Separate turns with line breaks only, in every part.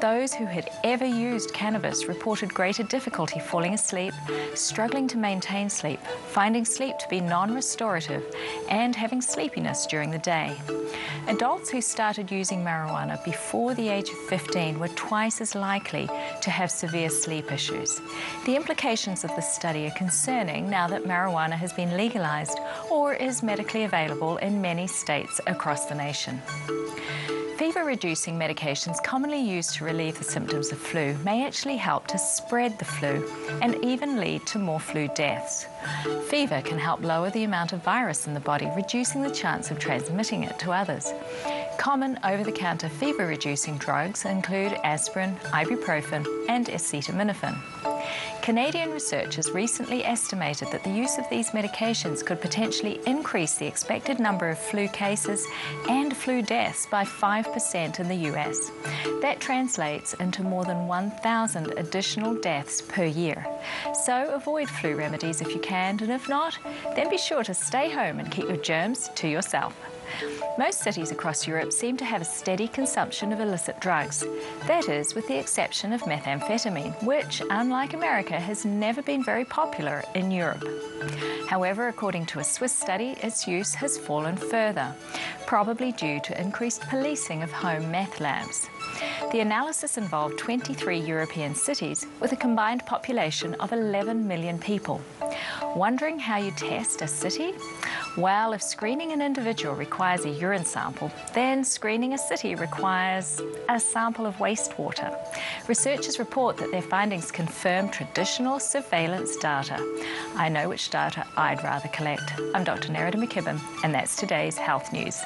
those who had ever used cannabis reported greater difficulty falling asleep, struggling to maintain sleep, finding sleep to be non-restorative, and having sleepiness during the day. Adults who started using marijuana before the age of 15 were twice as likely to have severe sleep issues. The implications of this study are concerning now that marijuana has been legalized or is medically available in many states across the nation. Fever-reducing medications commonly used to relieve the symptoms of flu may actually help to spread the flu and even lead to more flu deaths. Fever can help lower the amount of virus in the body, reducing the chance of transmitting it to others. Common over-the-counter fever-reducing drugs include aspirin, ibuprofen, and acetaminophen. Canadian researchers recently estimated that the use of these medications could potentially increase the expected number of flu cases and flu deaths by 5% in the US. That translates into more than 1,000 additional deaths per year. So avoid flu remedies if you can, and if not, then be sure to stay home and keep your germs to yourself. Most cities across Europe seem to have a steady consumption of illicit drugs. That is, with the exception of methamphetamine, which, unlike America, has never been very popular in Europe. However, according to a Swiss study, its use has fallen further, probably due to increased policing of home meth labs. The analysis involved 23 European cities with a combined population of 11 million people. Wondering how you test a city? Well, if screening an individual requires a urine sample, then screening a city requires a sample of wastewater. Researchers report that their findings confirm traditional surveillance data. I know which data I'd rather collect. I'm Dr. Nerida McKibben, and that's today's Health News.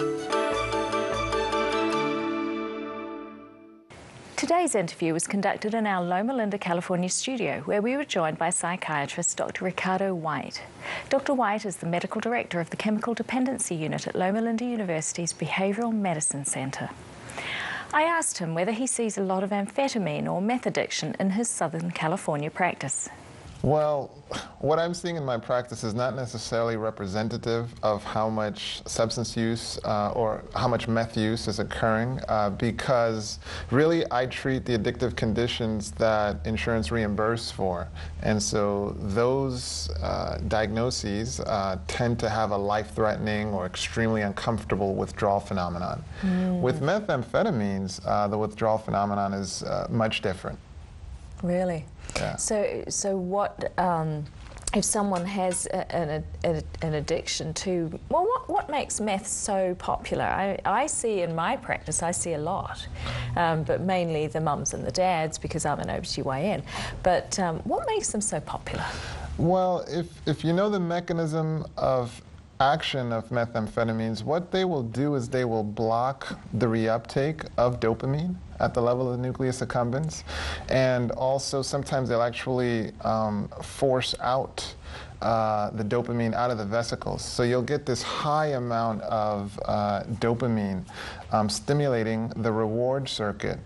Today's interview was conducted in our Loma Linda, California studio, where we were joined by psychiatrist Dr. Ricardo White. Dr. White is the medical director of the Chemical Dependency Unit at Loma Linda University's Behavioral Medicine Center. I asked him whether he sees a lot of amphetamine or meth addiction in his Southern California practice.
Well, what I'm seeing in my practice is not necessarily representative of how much substance use or how much meth use is occurring because really I treat the addictive conditions that insurance reimburse for. And so those diagnoses tend to have a life-threatening or extremely uncomfortable withdrawal phenomenon. With methamphetamines, the withdrawal phenomenon is much different.
Really?
Yeah.
So what if someone has an addiction to, well, what makes meth so popular? I see in my practice, I see a lot, but mainly the mums and the dads because I'm an OBGYN. But what makes them so popular?
Well, if you know the mechanism of action of methamphetamines, what they will do is they will block the reuptake of dopamine at the level of the nucleus accumbens, and also sometimes they'll actually force out the dopamine out of the vesicles. So you'll get this high amount of dopamine stimulating the reward circuit.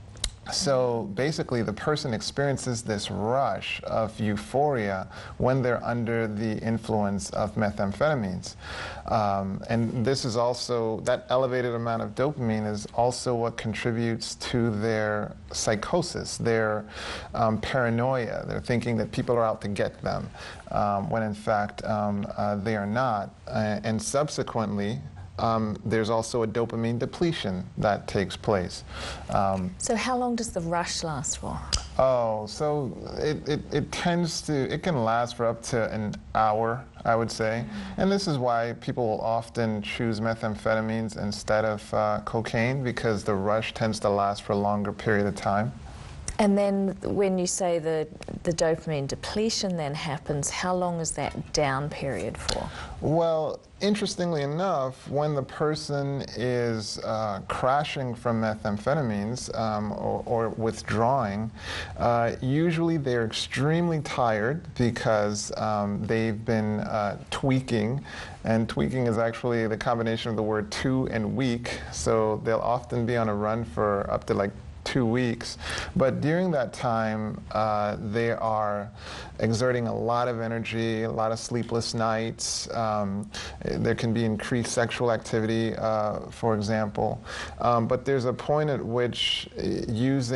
So basically the person experiences this rush of euphoria when they're under the influence of methamphetamines. And this is also, that elevated amount of dopamine is also what contributes to their psychosis, their paranoia. They're thinking that people are out to get them, when in fact they are not. And subsequently, there's also a dopamine depletion that takes place.
So how long does the rush last for?
Oh, so it tends to, it can last for up to an hour, I would say. And this is why people will often choose methamphetamines instead of cocaine, because the rush tends to last for a longer period of time.
And then when you say the dopamine depletion then happens, how long is that down period for?
Well, interestingly enough, when the person is crashing from methamphetamines or withdrawing, usually they're extremely tired because they've been tweaking, and tweaking is actually the combination of the word to and weak, so they'll often be on a run for up to like 2 weeks, but during that time they are exerting a lot of energy, a lot of sleepless nights. There can be increased sexual activity, for example, but there's a point at which using